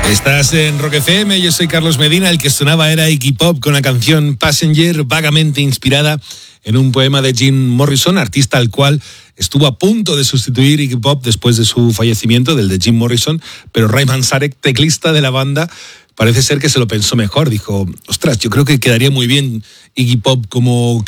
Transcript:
Estás en Rock FM, yo soy Carlos Medina. El que sonaba era Iggy Pop con la canción Passenger, vagamente inspirada en un poema de Jim Morrison, artista al cual estuvo a punto de sustituir Iggy Pop después de su fallecimiento, del de Jim Morrison, pero Ray Manzarek, teclista de la banda, parece ser que se lo pensó mejor. Dijo, ostras, yo creo que quedaría muy bien Iggy Pop como